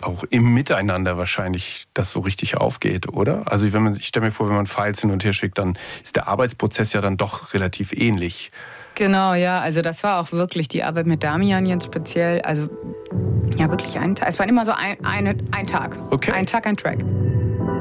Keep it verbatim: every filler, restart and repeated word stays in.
auch im Miteinander wahrscheinlich das so richtig aufgeht, oder? Also wenn man, ich stelle mir vor, wenn man Files hin und her schickt, dann ist der Arbeitsprozess ja dann doch relativ ähnlich. Genau, ja, also das war auch wirklich die Arbeit mit Damian jetzt speziell, also ja wirklich ein Tag, es war immer so ein, eine, ein Tag, okay. ein Tag, ein Track.